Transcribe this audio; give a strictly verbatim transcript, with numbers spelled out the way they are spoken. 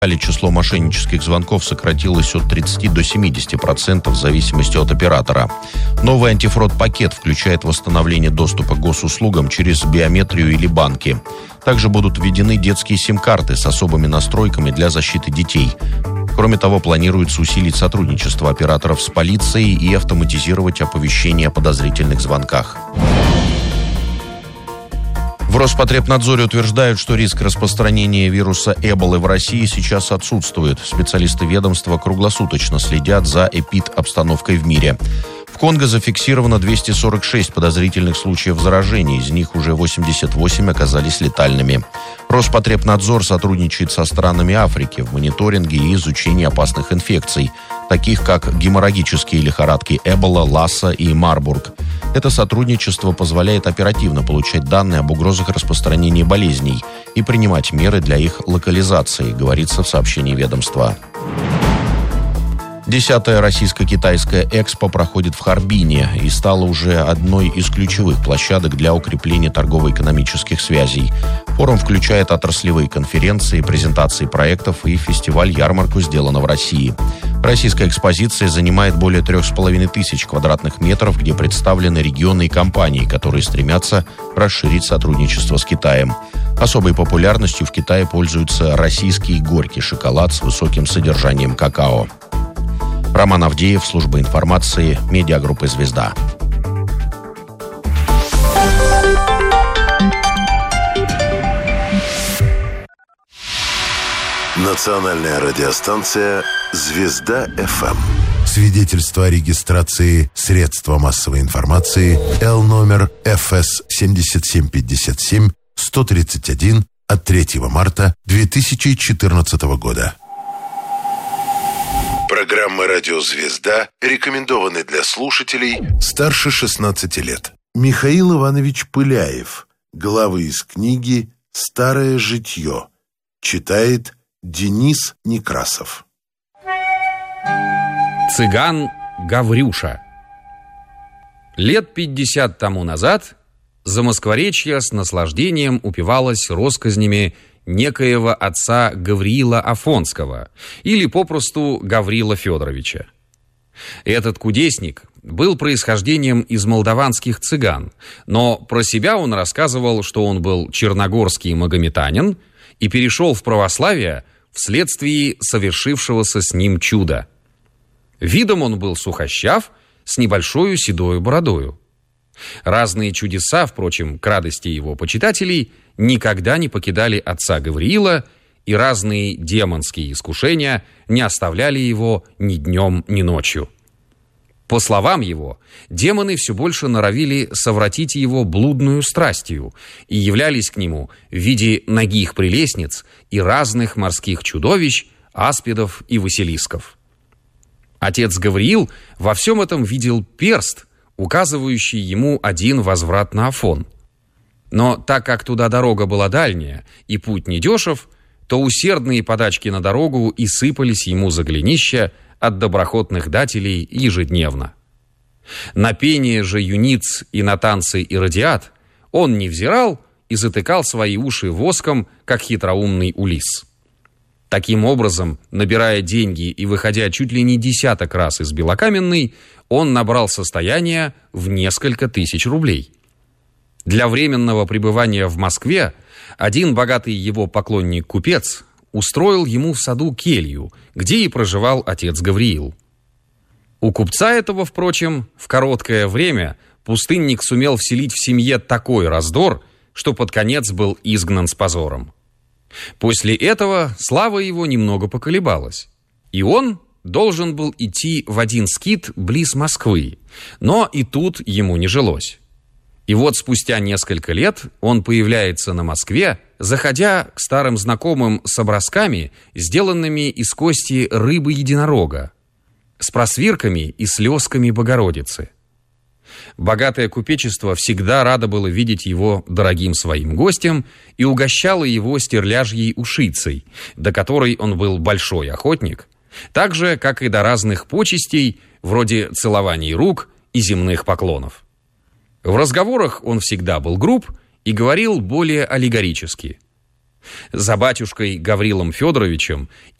Число мошеннических звонков сократилось от тридцати до семидесяти процентов в зависимости от оператора. Новый антифрод-пакет включает восстановление доступа к госуслугам через биометрию или банки. Также будут введены детские сим-карты с особыми настройками для защиты детей. Кроме того, планируется усилить сотрудничество операторов с полицией и автоматизировать оповещения о подозрительных звонках. В Роспотребнадзоре утверждают, что риск распространения вируса Эболы в России сейчас отсутствует. Специалисты ведомства круглосуточно следят за эпид-обстановкой в мире. В Конго зафиксировано двести сорок шесть подозрительных случаев заражения, из них уже восемьдесят восемь оказались летальными. Роспотребнадзор сотрудничает со странами Африки в мониторинге и изучении опасных инфекций, таких как геморрагические лихорадки Эбола, Ласса и Марбург. Это сотрудничество позволяет оперативно получать данные об угрозах распространения болезней и принимать меры для их локализации, говорится в сообщении ведомства. Десятая российско-китайская экспо проходит в Харбине и стала уже одной из ключевых площадок для укрепления торгово-экономических связей. Форум включает отраслевые конференции, презентации проектов и фестиваль-ярмарку «Сделано в России». Российская экспозиция занимает более трех с половиной тысяч квадратных метров, где представлены регионы и компании, которые стремятся расширить сотрудничество с Китаем. Особой популярностью в Китае пользуется российский горький шоколад с высоким содержанием какао. Роман Авдеев, служба информации, медиагруппы «Звезда». Национальная радиостанция «Звезда-ФМ». Свидетельство о регистрации средства массовой информации Л номер Ф С семьдесят семь пятьдесят семь сто тридцать один от третьего марта две тысячи четырнадцатого года. Программа «Радио Звезда» рекомендованы для слушателей старше шестнадцати лет. Михаил Иванович Пыляев. Главы из книги «Старое житье». Читает Денис Некрасов. Цыган Гаврюша. Лет пятьдесят тому назад Замоскворечье с наслаждением упивалось россказнями некоего отца Гавриила Афонского, или попросту Гаврила Федоровича. Этот кудесник был происхождением из молдаванских цыган, но про себя он рассказывал, что он был черногорский магометанин и перешел в православие вследствие совершившегося с ним чуда. Видом он был сухощав, с небольшою седою бородою. Разные чудеса, впрочем, к радости его почитателей, никогда не покидали отца Гавриила, и разные демонские искушения не оставляли его ни днем, ни ночью. По словам его, демоны все больше норовили совратить его блудную страстью и являлись к нему в виде нагих прелестниц и разных морских чудовищ, аспидов и василисков. Отец Гавриил во всем этом видел перст, указывающий ему один возврат на Афон. Но так как туда дорога была дальняя и путь недешев, то усердные подачки на дорогу и сыпались ему за голенища от доброхотных дателей ежедневно. На пение же юниц и на танцы иродиад он не взирал и затыкал свои уши воском, как хитроумный Улисс. Таким образом, набирая деньги и выходя чуть ли не десяток раз из Белокаменной, он набрал состояние в несколько тысяч рублей. Для временного пребывания в Москве один богатый его поклонник-купец устроил ему в саду келью, где и проживал отец Гавриил. У купца этого, впрочем, в короткое время пустынник сумел вселить в семье такой раздор, что под конец был изгнан с позором. После этого слава его немного поколебалась, и он должен был идти в один скит близ Москвы, но и тут ему не жилось. И вот спустя несколько лет он появляется на Москве, заходя к старым знакомым с образками, сделанными из кости рыбы-единорога, с просвирками и слезками Богородицы. Богатое купечество всегда радо было видеть его дорогим своим гостем и угощало его стерляжьей ушицей, до которой он был большой охотник, так же, как и до разных почестей, вроде целований рук и земных поклонов. В разговорах он всегда был груб и говорил более аллегорически. За батюшкой Гаврилом Федоровичем